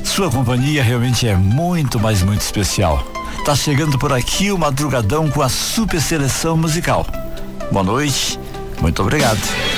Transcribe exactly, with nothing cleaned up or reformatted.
Sua companhia realmente é muito, mas muito especial. Tá chegando por aqui o Madrugadão com a super seleção musical. Boa noite, muito obrigado.